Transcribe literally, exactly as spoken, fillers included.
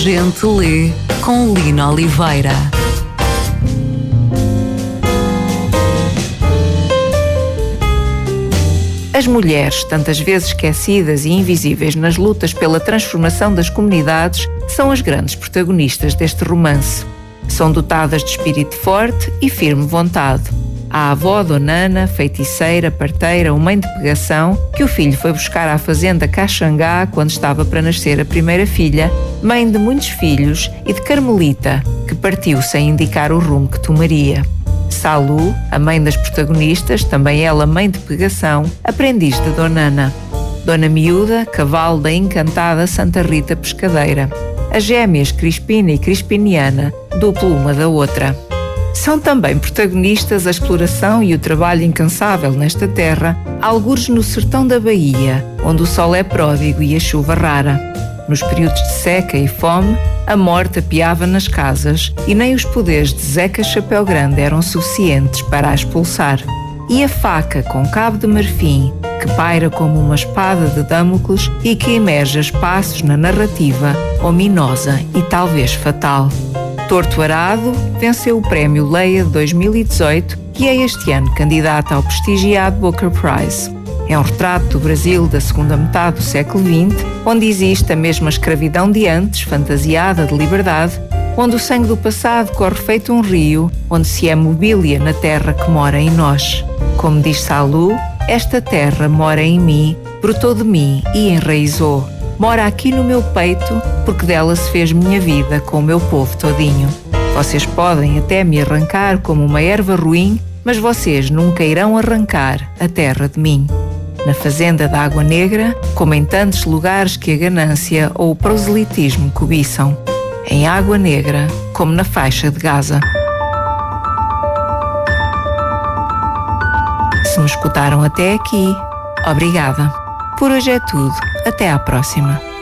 gente lê com Lina Oliveira. As mulheres, tantas vezes esquecidas e invisíveis nas lutas pela transformação das comunidades, são as grandes protagonistas deste romance. São dotadas de espírito forte e firme vontade. A avó Dona Ana, feiticeira, parteira ou mãe de pegação, que o filho foi buscar à fazenda Caxangá quando estava para nascer a primeira filha, mãe de muitos filhos, e de Carmelita, que partiu sem indicar o rumo que tomaria. Salu, a mãe das protagonistas, também ela mãe de pegação, aprendiz de Dona Ana. Dona Miúda, cavalo da encantada Santa Rita Pescadeira. As gêmeas Crispina e Crispiniana, duplo uma da outra. São também protagonistas a exploração e o trabalho incansável nesta terra, algures no sertão da Bahia, onde o sol é pródigo e a chuva rara. Nos períodos de seca e fome, a morte apiava nas casas e nem os poderes de Zeca Chapéu Grande eram suficientes para a expulsar. E a faca com cabo de marfim, que paira como uma espada de Damocles e que emerge a espaços na narrativa, ominosa e talvez fatal. Torto Arado venceu o Prémio Leia de dois mil e dezoito e é este ano candidata ao prestigiado Booker Prize. É um retrato do Brasil da segunda metade do século vinte, onde existe a mesma escravidão de antes, fantasiada de liberdade, onde o sangue do passado corre feito um rio, onde se é mobília na terra que mora em nós. Como diz Salu, esta terra mora em mim, brotou de mim e enraizou. Mora aqui no meu peito, porque dela se fez minha vida com o meu povo todinho. Vocês podem até me arrancar como uma erva ruim, mas vocês nunca irão arrancar a terra de mim. Na fazenda da Água Negra, como em tantos lugares que a ganância ou o proselitismo cobiçam. Em Água Negra, como na faixa de Gaza. Se me escutaram até aqui, obrigada. Por hoje é tudo. Até à próxima.